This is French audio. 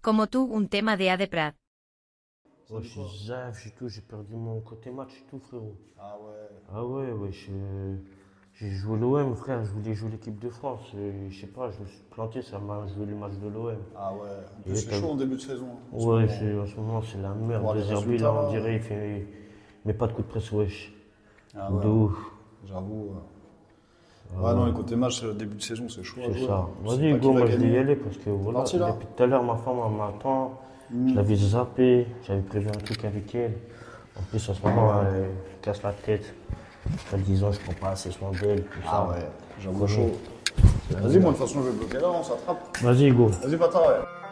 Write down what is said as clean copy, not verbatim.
como tú un tema de A de Prat. Ouais, je suis zaf, j'ai tout, j'ai perdu mon côté match et tout, frérot. Ah ouais. Ah ouais, ouais, j'ai joué l'OM, frère, je voulais jouer l'équipe de France. Et je sais pas, je me suis planté, ça m'a joué le match de l'OM. Ah ouais. En Et plus, c'est chaud en début de saison. En ce Ouais, moment. en ce moment, c'est la merde. Voir De les Zerbi, résultats, là, on là. dirait, il met pas de coup de presse, wesh. Ah De ouais. ouf. J'avoue. Ouais, non, les côtés match, début de saison, c'est chaud à C'est jouer. ça. Tu sais Vas-y, pas Hugo, qui va moi je vais y gagner. aller parce que voilà, Parti, là depuis tout à l'heure, ma femme elle m'attend. Je l'avais zappé, j'avais prévu un truc avec elle. En plus, en ce moment, elle me casse la tête. En disant, je prends pas assez soin d'elle, tout Ah ça. ouais, j'avoue Comment chaud. Vas-y, moi, de toute façon, je vais bloquer là, on s'attrape. Vas-y, Hugo. Vas-y, Pata, ouais.